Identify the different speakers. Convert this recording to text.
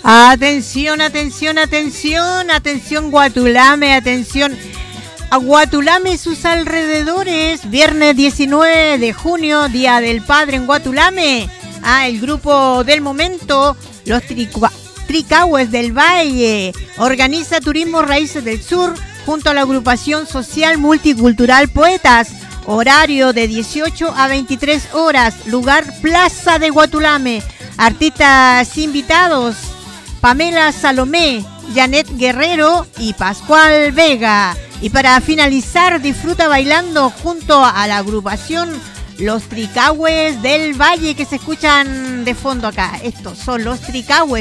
Speaker 1: Atención, atención, atención, atención Guatulame, atención a Guatulame y sus alrededores. Viernes 19 de junio, Día del Padre en Guatulame. El grupo del momento, los Tricahues del Valle, organiza Turismo Raíces del Sur junto a la agrupación social multicultural Poetas. Horario de 18 a 23 horas, lugar Plaza de Guatulame. Artistas invitados: Pamela Salomé, Janet Guerrero y Pascual Vega. Y para finalizar, disfruta bailando junto a la agrupación Los Tricahues del Valle, que se escuchan de fondo acá. Estos son los Tricahues.